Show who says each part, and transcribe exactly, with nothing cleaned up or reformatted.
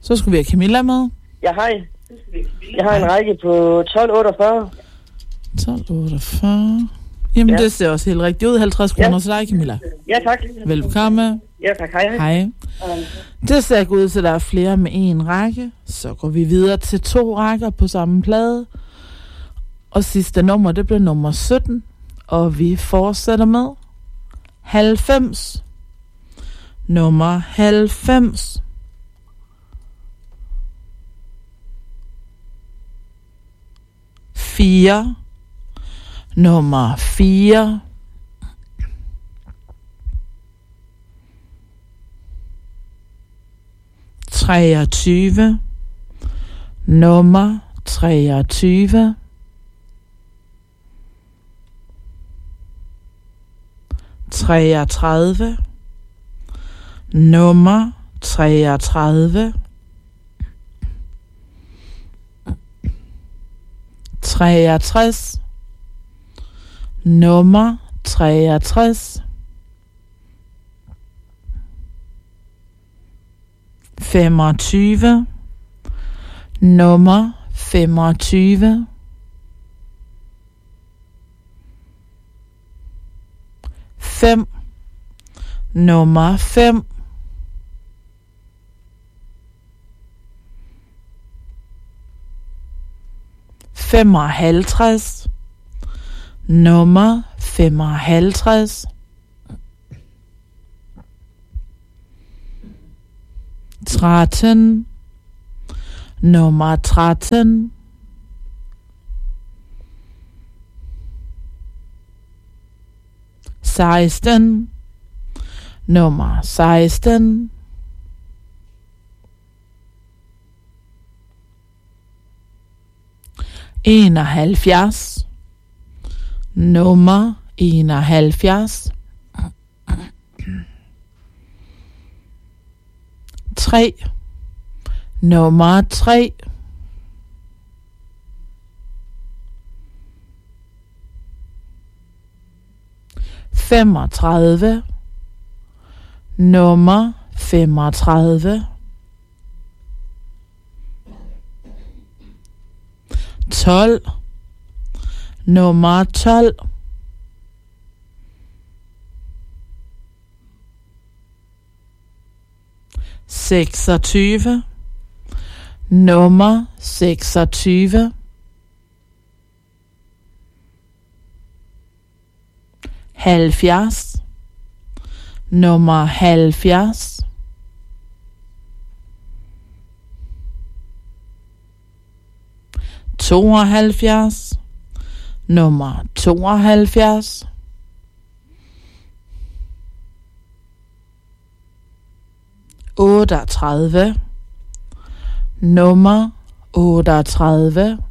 Speaker 1: Så skulle vi have Camilla med.
Speaker 2: Ja, hej. Jeg har en række på tolv otteogfyrre.
Speaker 1: tolv otteogfyrre. Jamen, ja. Det ser også helt rigtigt ud. halvtreds kroner til dig, Camilla.
Speaker 2: Ja, tak.
Speaker 1: Velkommen.
Speaker 2: Ja, tak. Hej.
Speaker 1: Hej. Det ser ikke ud til, at der er flere med en række. Så går vi videre til to rækker på samme plade. Og sidste nummer, det bliver nummer sytten. Og vi fortsætter med halvfems. Nummer halvfems. fire. Nummer fire. treogtyve. Nummer treogtyve. treogtredive. Nummer treogtredive. treogtres. Nummer treogtres. femogtyve. Nummer femogtyve. fem. Nummer fem. femoghalvtreds. Nummer femoghalvtreds. tretten. Nummer tretten. seksten. Nummer seksten. enoghalvfjerds. Nummer enoghalvfjerds. tre. Nummer tre. femogtredive. Nummer femogtredive. tolv. Nummer tolv. seksogtyve. Nummer seksogtyve. halvfjerds. Nummer halvfjerds. tooghalvfjerds. Nummer tooghalvfjerds. otteogtredive. Nummer otteogtredive.